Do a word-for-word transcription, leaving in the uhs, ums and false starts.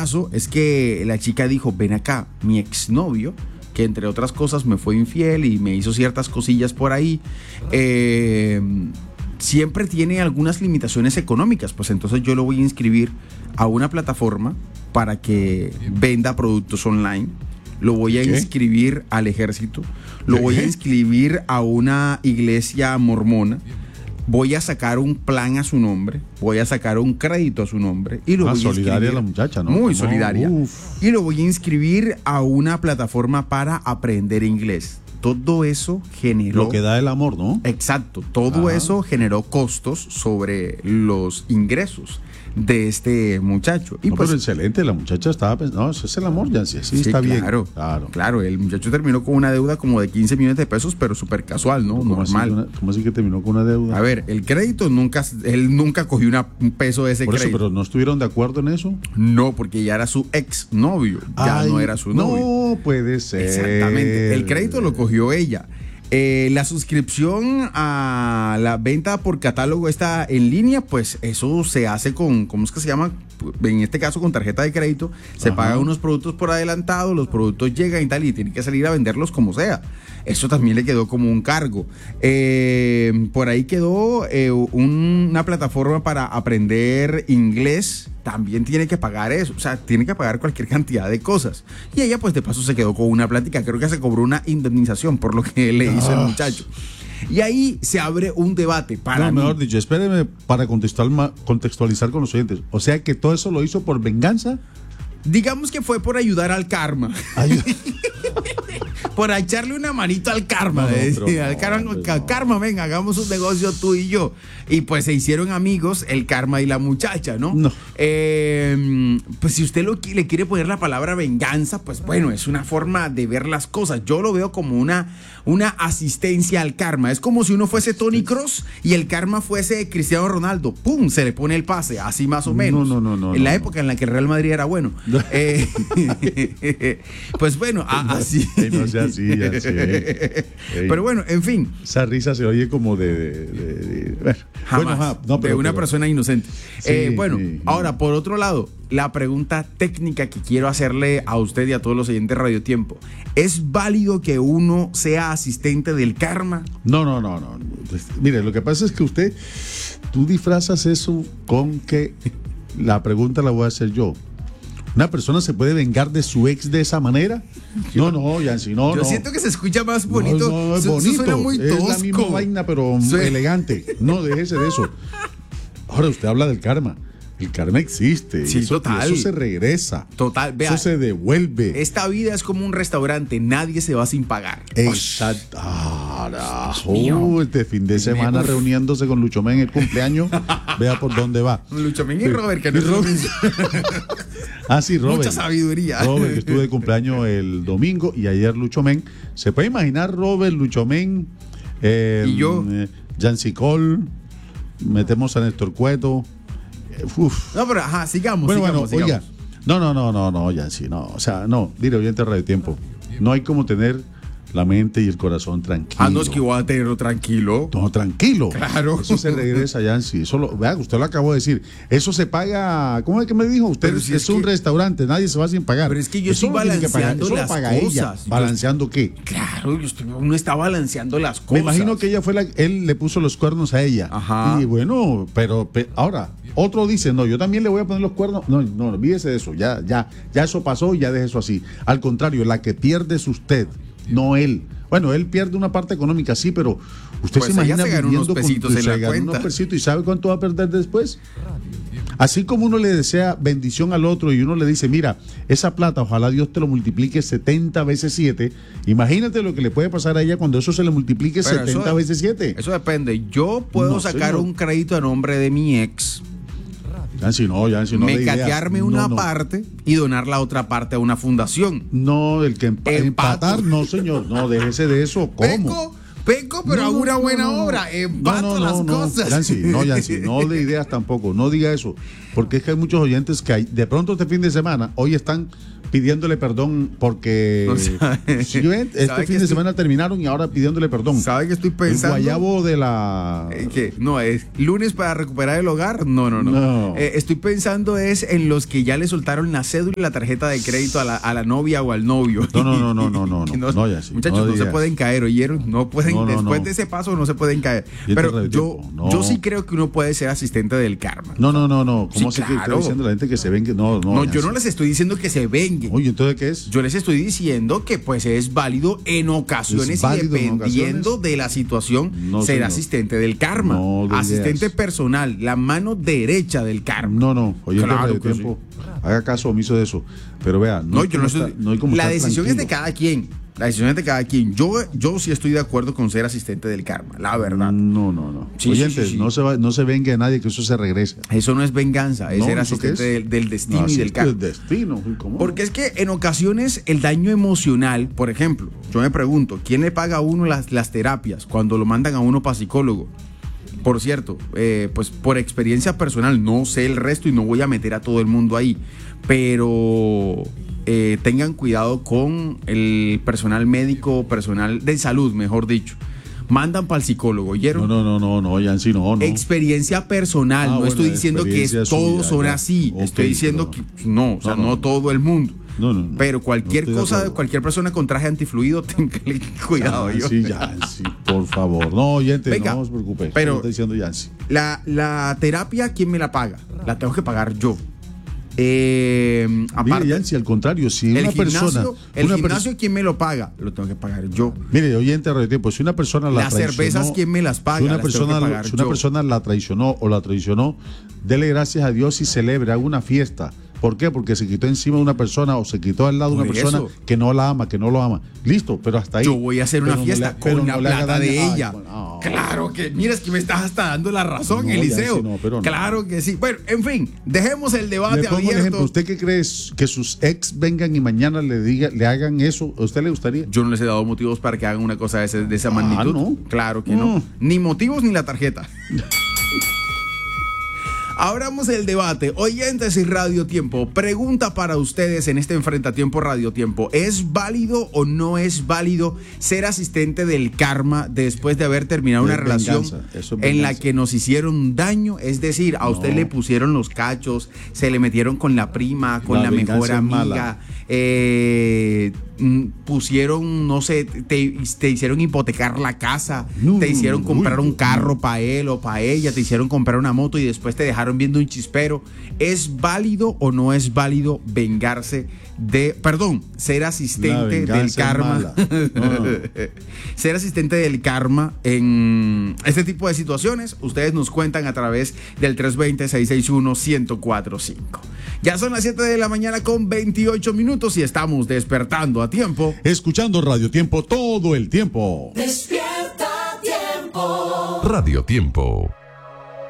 caso es que la chica dijo, ven acá, mi exnovio, que entre otras cosas me fue infiel y me hizo ciertas cosillas por ahí, eh, siempre tiene algunas limitaciones económicas, pues entonces yo lo voy a inscribir a una plataforma para que venda productos online, lo voy a ¿Qué? inscribir al ejército, lo ¿Qué? voy a inscribir a una iglesia mormona, voy a sacar un plan a su nombre, voy a sacar un crédito a su nombre y lo Ah, voy a solidaria inscribir, la muchacha, ¿no? muy No, solidaria, uf. y lo voy a inscribir a una plataforma para aprender inglés. Todo eso generó... Lo que da el amor, ¿no? Exacto, todo Ajá. eso generó costos sobre los ingresos de este muchacho. Y No, pues, pero excelente, la muchacha estaba pensando, no, eso es el amor, ya sí, sí, sí, está claro, bien. Claro. claro, el muchacho terminó con una deuda como de quince millones de pesos, pero súper casual, ¿no? ¿Cómo así, Normal. que una- ¿Cómo así que terminó con una deuda? A ver, el crédito nunca, él nunca cogió una- un peso de ese Por eso, crédito. pero no estuvieron de acuerdo en eso. No, porque ya era su ex novio, ya Ay, no era su novio. No puede ser. Exactamente, el crédito lo cogió ella. Eh, la suscripción a la venta por catálogo está en línea, pues eso se hace con, ¿cómo es que se llama? En este caso con tarjeta de crédito, se Ajá. pagan unos productos por adelantado, los productos llegan y tal, y tiene que salir a venderlos como sea. Eso también le quedó como un cargo. Eh, por ahí quedó eh, un- una plataforma para aprender inglés, también tiene que pagar eso, o sea, tiene que pagar cualquier cantidad de cosas. Y ella pues de paso se quedó con una plática, creo que se cobró una indemnización por lo que le hizo el Ah. muchacho. Y ahí se abre un debate para No, mí. mejor dicho, espéreme para contextual- contextualizar con los oyentes. O sea que todo eso lo hizo por venganza. Digamos que fue por ayudar al karma. Ay, Por echarle una manito al karma. No, no, le pero decía, no, al karma, pues al no. karma, venga, hagamos un negocio tú y yo. Y pues se hicieron amigos el karma y la muchacha, ¿no? No. Eh, pues si usted lo, qui- le quiere poner la palabra venganza, pues bueno, es una forma de ver las cosas. Yo lo veo como una, una asistencia al karma. Es como si uno fuese Tony Cross y el karma fuese Cristiano Ronaldo. ¡Pum! Se le pone el pase, así más o menos. No, no, no, no, En la no, época en la que el Real Madrid era bueno. Eh, pues bueno, a- así. Ey, no sea así, ya sé. Ey, Pero bueno, en fin, esa risa se oye como de. de- de- de- bueno, jamás, bueno, ajá, no, de pero- una pero- persona inocente. Sí, Eh, bueno, sí, ahora, por otro lado, la pregunta técnica que quiero hacerle a usted y a todos los oyentes de Radio Tiempo. ¿Es válido que uno sea asistente del karma? No, no, no, no. Pues, mire, lo que pasa es que usted, tú disfrazas eso con que la pregunta la voy a hacer yo. ¿Una persona se puede vengar de su ex de esa manera? No, no, Yancy, no, Yo no. siento que se escucha más bonito. No, no, es Eso- eso bonito. suena muy es la misma tosco. vaina, pero Sí. elegante. No, déjese de eso. Ahora usted habla del karma. El karma existe. Sí, eso, total. Eso se regresa. Total, vea. Eso se devuelve. Esta vida es como un restaurante, nadie se va sin pagar. Exacto. Ah, mío. oh, este fin de semana Uf. reuniéndose con Luchomé en el cumpleaños. Vea por dónde va. Lucho Miguel y Sí. Robert, que no Y es lo Robert. mismo. Ah, sí, Robert. Mucha sabiduría. Robert, que estuve de cumpleaños el domingo y ayer Luchomén. ¿Se puede imaginar Robert, Luchomén, eh, Y yo. eh, Yancy Cole, metemos a Néstor Cueto? eh, uf. No, pero ajá, sigamos, Bueno, sigamos, bueno, oiga. sigamos. No, no, no, no, no, Yancy, no. O sea, no, dile oyente de Radio Tiempo. No hay como tener la mente y el corazón tranquilo. Ah, no, es que voy a tenerlo tranquilo. No, tranquilo. Claro. Eso se regresa, Yancy. Eso lo, vea, usted lo acabó de decir. Eso se paga. ¿Cómo es que me dijo? Usted Pero es, si es es un que- restaurante, nadie se va sin pagar. Pero es que yo Eso estoy lo tiene que pagar, balanceando eso lo las paga ella. cosas. ¿Balanceando qué? Claro, yo estoy- uno está balanceando las cosas. Me imagino que ella fue la. Él le puso los cuernos a ella. Ajá. Y bueno, pero, pe- ahora, otro dice, no, yo también le voy a poner los cuernos. No, no, olvídese de eso. Ya, ya, ya eso pasó y ya deje eso así. Al contrario, la que pierde es usted, no él. Bueno, él pierde una parte económica, sí, pero usted Pues se ella imagina se ganó unos viviendo con- pesitos en se la ganó cuenta. unos pesitos y sabe cuánto va a perder después. Así como uno le desea bendición al otro y uno le dice, mira, esa plata, ojalá Dios te lo multiplique setenta veces siete. Imagínate lo que le puede pasar a ella cuando eso se le multiplique Pero eso- setenta veces siete. Eso depende. Yo puedo No, sacar señor. un crédito a nombre de mi ex, Yancy, no, Yancy, no de ideas. mecatearme No, una no. parte y donar la otra parte a una fundación. No, el que empa- Empato. empatar, no, señor. No, déjese de eso. ¿Cómo? Peco, peco, pero No, hago no, una no, buena no, no. obra. Empato No, no, las no, no. cosas. Yancy, no, Yancy, no de ideas tampoco. No diga eso. Porque es que hay muchos oyentes que hay, de pronto este fin de semana, hoy están pidiéndole perdón porque No sabe. ¿sí ven? Este ¿Sabe fin que de estoy- semana terminaron y ahora pidiéndole perdón. ¿Sabe qué estoy El pensando? guayabo de la... Eh, ¿Qué? No, es lunes para recuperar el hogar. No, no, no. No. Eh, estoy pensando es en los que ya le soltaron la cédula y la tarjeta de crédito a la, a la novia o al novio. No, no, no, no, no, no, no, no, ya sí, muchachos, no no, se digas. pueden caer, ¿oyeron? No pueden, No, no, después no. de ese paso no se pueden caer. Y este Pero radio yo, tiempo, no. yo sí creo que uno puede ser asistente del karma. No, no, no, no. ¿Cómo Sí, se que está claro. diciendo la gente que se vengue? No, no. No, ya yo sí. no les estoy diciendo que se venguen. Oye, ¿entonces qué es? Yo les estoy diciendo que pues es válido en ocasiones ¿Es válido y en dependiendo ocasiones? de la situación No, ser señor. asistente del karma. No de asistente ideas. personal, la mano derecha del karma. No, no. Oye, Claro Radio que Tiempo, haga caso omiso de eso. Pero vea, no, No, hay yo no como estoy- estar- no hay como la estar decisión es de tranquilo. cada quien. La decisión es de cada quien. Yo, yo sí estoy de acuerdo con ser asistente del karma, la verdad. No, no, no. Sí, Oyentes, sí, sí, sí. no se va, no se vengue a nadie, que eso se regresa. Eso no es venganza, es No, ser ¿eso qué asistente es? del, del destino No, y así del es karma. del destino. uy, ¿cómo? Porque es que en ocasiones el daño emocional, por ejemplo, yo me pregunto, ¿quién le paga a uno las, las terapias cuando lo mandan a uno para psicólogo? Por cierto, eh, pues por experiencia personal, no sé el resto y no voy a meter a todo el mundo ahí, pero eh, tengan cuidado con el personal médico, personal de salud, mejor dicho. Mandan para el psicólogo, ¿oyeron? No, no, no, no, no, Yancy, no, no. Experiencia personal, Ah, no bueno, estoy diciendo que es, experiencia todos suya, son ya. así, Ok, estoy diciendo pero- que no, o sea, No, no, no. todo el mundo. No, no, no. Pero cualquier No estoy de cosa, acuerdo. cualquier persona con traje antifluido, tenganle cuidado. yo. Yancy, Yancy, por favor. No, oyente, Venga, no se preocupe. pero- ¿Qué está diciendo Yancy? La, la terapia, ¿quién me la paga? La tengo que pagar yo. Eh, Mire, aparte, Yancy, al contrario, si el una gimnasio, persona... el una gimnasio, ¿quién me lo paga? Lo tengo que pagar yo. Mire, oyente de Radio Tiempo, si una persona la Las traicionó, cervezas, ¿quién me las paga? Si una, Las tengo persona, que pagar si una yo. persona la traicionó o la traicionó, dele gracias a Dios y celebre, haga una fiesta. ¿Por qué? Porque se quitó encima de una persona o se quitó al lado de Por una persona eso. que no la ama, que no lo ama. Listo, pero hasta ahí. Yo voy a hacer una Pero no fiesta le- pero con la no le haga plata daño. de Ay, ella. bueno, ah. Claro que, mira, es que me estás hasta dando la razón, No, Eliseo. ya, sí, no, pero no. Claro que sí. Bueno, en fin, dejemos el debate Le pongo un abierto. ejemplo. ¿Usted qué cree que sus ex vengan y mañana le diga, le hagan eso? ¿A usted le gustaría? Yo no les he dado motivos para que hagan una cosa de, ese- de esa Ah, magnitud. ¿no? Claro que no. Mm. Ni motivos ni la tarjeta. Abramos el debate. Oyentes y Radio Tiempo, pregunta para ustedes en este enfrentatiempo Radio Tiempo. ¿Es válido o no es válido ser asistente del karma después de haber terminado Es una relación venganza, eso es en la venganza. que nos hicieron daño? Es decir, a usted No. le pusieron los cachos, se le metieron con la prima, con La la, mejor venganza es amiga, mala. eh, mm, pusieron, no sé, te, te hicieron hipotecar la casa, No, te hicieron uy, comprar un Dios carro para él o para ella, te hicieron comprar una moto y después te dejaron viendo un chispero. ¿Es válido o no es válido vengarse de, perdón, ser La asistente del venganza es karma? mala. No, no. Ser asistente del karma en este tipo de situaciones, ustedes nos cuentan a través del tres dos cero, seis seis uno, uno cero cuatro cinco. Ya son las siete de la mañana con veintiocho minutos y estamos despertando a tiempo. Escuchando Radio Tiempo todo el tiempo. Despierta tiempo. Radio Tiempo.